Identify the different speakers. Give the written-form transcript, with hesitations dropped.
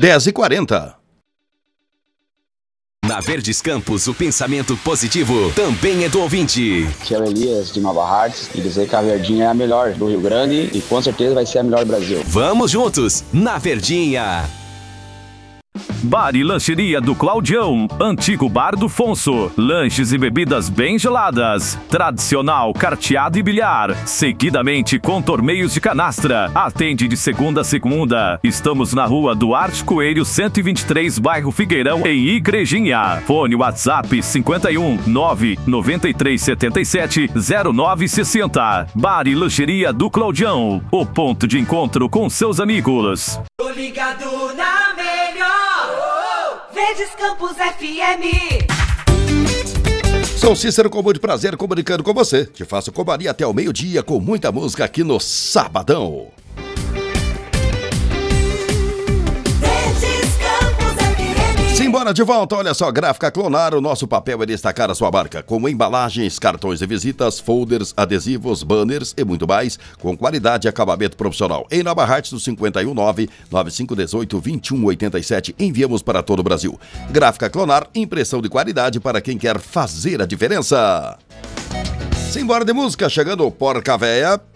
Speaker 1: 10h40.
Speaker 2: Na Verdes Campos, o pensamento positivo também é do ouvinte.
Speaker 3: Tio Elias de Nova Hartz e dizer que a Verdinha é a melhor do Rio Grande e com certeza vai ser a melhor do Brasil.
Speaker 2: Vamos juntos, na Verdinha.
Speaker 4: Bar e Lancheria do Claudião, antigo Bar do Fonso. Lanches e bebidas bem geladas. Tradicional carteado e bilhar. Seguidamente com torneios de canastra. Atende de segunda a segunda. Estamos na rua Duarte Coelho, 123, bairro Figueirão, em Igrejinha. Fone WhatsApp 51 99377 0960. Bar e Lancheria do Claudião. O ponto de encontro com seus amigos.
Speaker 5: Tô ligado na melhor. Verdes Campos FM.
Speaker 1: Sou Cícero com muito prazer comunicando com você. Te faço companhia até o meio-dia com muita música aqui no Sabadão. Simbora de volta, olha só, Gráfica Clonar, o nosso papel é destacar a sua marca, como embalagens, cartões de visitas, folders, adesivos, banners e muito mais, com qualidade e acabamento profissional. Em Nova Hartz, do 519-9518-2187, enviamos para todo o Brasil. Gráfica Clonar, impressão de qualidade para quem quer fazer a diferença. Simbora de música, chegando o Porca Véia.